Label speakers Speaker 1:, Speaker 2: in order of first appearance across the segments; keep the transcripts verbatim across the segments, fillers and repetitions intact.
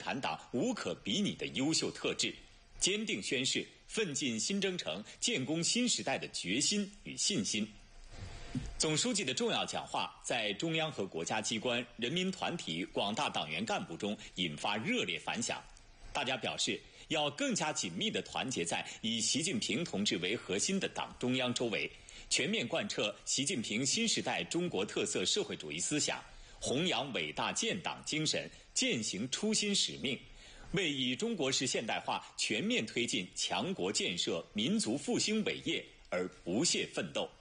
Speaker 1: 产党无可比拟的优秀特质，坚定宣示奋进新征程、建功新时代的决心与信心。总书记的重要讲话在中央和国家机关、人民团体、广大党员干部中引发热烈反响。大家表示，要更加紧密地团结在以习近平同志为核心的党中央周围，全面贯彻习近平新时代中国特色社会主义思想，弘扬伟大建党精神，践行初心使命，为以中国式现代化全面推进强国建设、民族复兴伟业而不懈奋斗。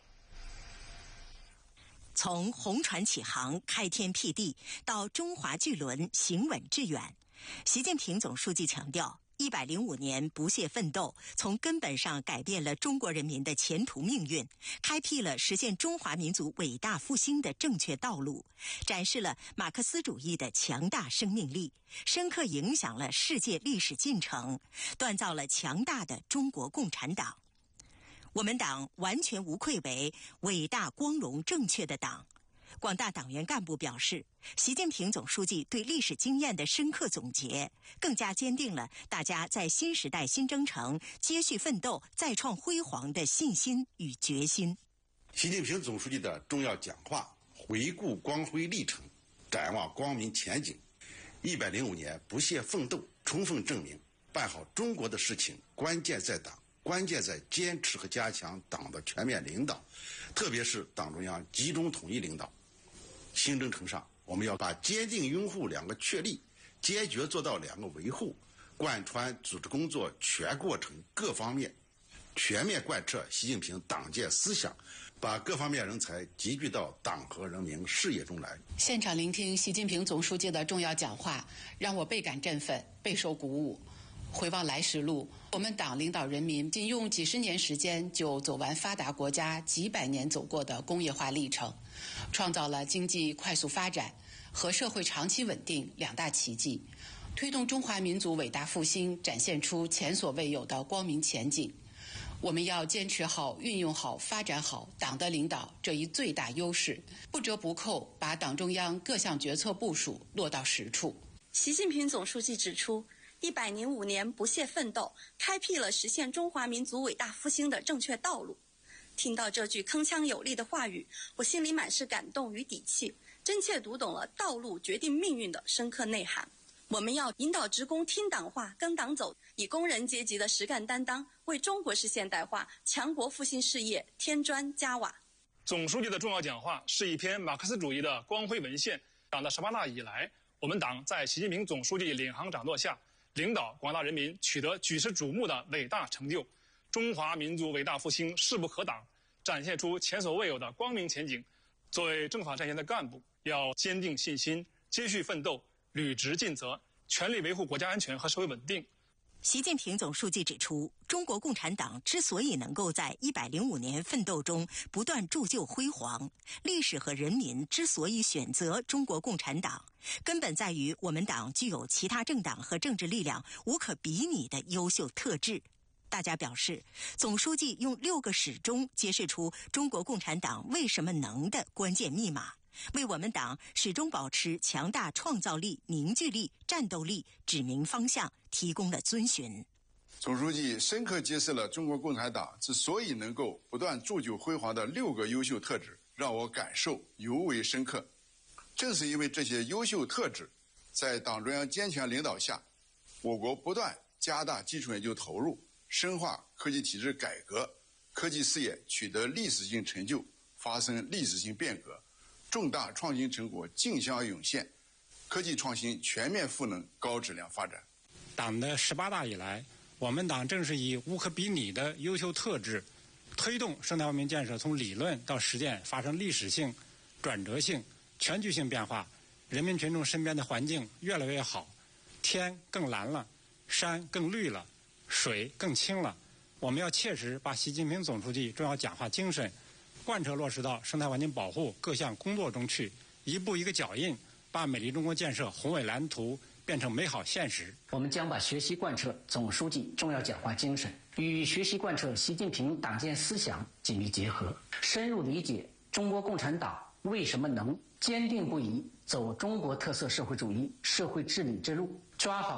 Speaker 2: 从红船起航、开天辟地到中华巨轮行稳致远，习近平总书记强调，一百零五年不懈奋斗，从根本上改变了中国人民的前途命运，开辟了实现中华民族伟大复兴的正确道路，展示了马克思主义的强大生命力，深刻影响了世界历史进程，锻造了强大的中国共产党。我们党完全无愧为伟大、光荣、正确的党。广大党员干部表示，习近平总书记对历史经验的深刻总结，更加坚定了大家在新时代新征程接续奋斗、再创辉煌的信心与决心。
Speaker 3: 习近平总书记的重要讲话，回顾光辉历程，展望光明前景。一百零五年不懈奋斗，充分证明办好中国的事情，关键在党。关键在坚持和加强党的全面领导，特别是党中央集中统一领导。新征程上，我们要把坚定拥护两个确立，坚决做到两个维护，贯穿组织工作全过程各方面，全面贯彻习近平党建思想，把各方面人才集聚到党和人民事业中来。
Speaker 4: 现场聆听习近平总书记的重要讲话，让我倍感振奋，备受鼓舞。回望来时路，我们党领导人民仅用几十年时间就走完发达国家几百年走过的工业化历程，创造了经济快速发展和社会长期稳定两大奇迹，推动中华民族伟大复兴展现出前所未有的光明前景。我们要坚持好、运用好、发展好党的领导这一最大优势，不折不扣把党中央各项决策部署落到实处。
Speaker 5: 习近平总书记指出，一百零五年不懈奋斗，开辟了实现中华民族伟大复兴的正确道路。听到这句铿锵有力的话语，我心里满是感动与底气，真切读懂了道路决定命运的深刻内涵。我们要引导职工听党话、跟党走，以工人阶级的实干担当，为中国式现代化强国复兴事业添砖加瓦。
Speaker 6: 总书记的重要讲话是一篇马克思主义的光辉文献。党的十八大以来，我们党在习近平总书记领航掌舵下，领导广大人民取得举世瞩目的伟大成就，中华民族伟大复兴势不可挡，展现出前所未有的光明前景。作为政法在先的干部，要坚定信心，接续奋斗，履职尽责，全力维护国家安全和社会稳定。
Speaker 2: 习近平总书记指出，中国共产党之所以能够在一百零五年奋斗中不断铸就辉煌，历史和人民之所以选择中国共产党，根本在于我们党具有其他政党和政治力量无可比拟的优秀特质。大家表示，总书记用六个始终揭示出中国共产党为什么能的关键密码，为我们党始终保持强大创造力、凝聚力、战斗力指明方向，提供了遵循。
Speaker 7: 总书记深刻揭示了中国共产党之所以能够不断铸就辉煌的六个优秀特质，让我感受尤为深刻。正是因为这些优秀特质，在党中央坚强领导下，我国不断加大基础研究投入，深化科技体制改革，科技事业取得历史性成就，发生历史性变革，重大创新成果竞相涌现，科技创新全面赋能高质量发展。
Speaker 8: 党的十八大以来，我们党正是以无可比拟的优秀特质，推动生态文明建设从理论到实践发生历史性、转折性、全局性变化，人民群众身边的环境越来越好，天更蓝了，山更绿了，水更清了。我们要切实把习近平总书记重要讲话精神贯彻落实到生态环境保护各项工作中去，一步一个脚印，把美丽中国建设宏伟蓝图变成美好现实。
Speaker 9: 我们将把学习贯彻总书记重要讲话精神与学习贯彻习近平党建思想紧密结合，深入理解中国共产党为什么能坚定不移走中国特色社会主义社会治理之路，抓好